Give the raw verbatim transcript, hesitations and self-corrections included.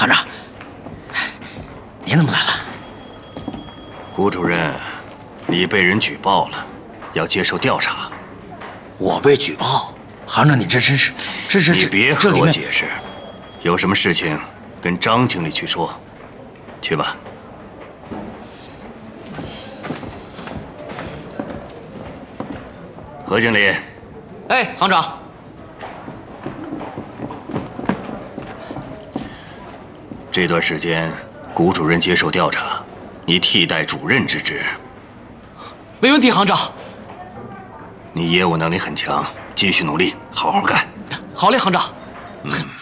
行长，您怎么来了？ 谷主任，你被人举报了，要接受调查。 我被举报？行长，你这真是，这这这…… 你别和我解释，有什么事情跟张经理去说，去吧。何经理。 哎，行长。 这段时间，谷主任接受调查，你替代主任之职。 没问题，行长。 你业务能力很强，继续努力，好好干。 好嘞，行长。 嗯。